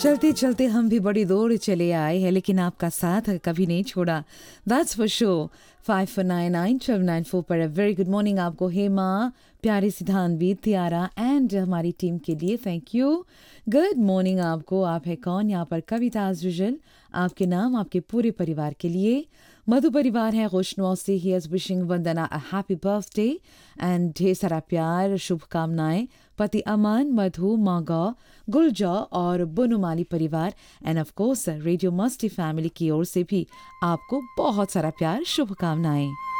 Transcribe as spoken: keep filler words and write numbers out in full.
चलते चलते हम भी बड़ी दूर चले आए हैं, लेकिन आपका साथ कभी नहीं छोड़ा। That's for sure. Five four nine nine twelve nine four पर वेरी गुड मॉर्निंग आपको हेमा, प्यारे सिद्धांत, तियारा एंड हमारी टीम के लिए थैंक यू। गुड मॉर्निंग आपको। आप है कौन? यहाँ पर कविता विजल, आपके नाम आपके पूरे परिवार के लिए। मधु परिवार है खुशनुआ से, he is wishing Vandana a happy birthday and ढेर सारा प्यार शुभकामनाएं। पति अमन, मधु, मागा, गुलजा और बुनुमाली परिवार एंड ऑफ कोर्स रेडियो मस्ती फैमिली की ओर से भी आपको बहुत सारा प्यार शुभकामनाएं।